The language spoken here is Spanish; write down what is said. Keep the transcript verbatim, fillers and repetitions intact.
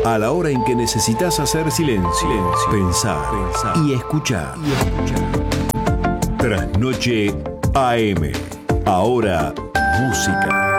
A la hora en que necesitas hacer silencio, silencio pensar, pensar y escuchar. Y escuchar. Trasnoche A M. Ahora, música.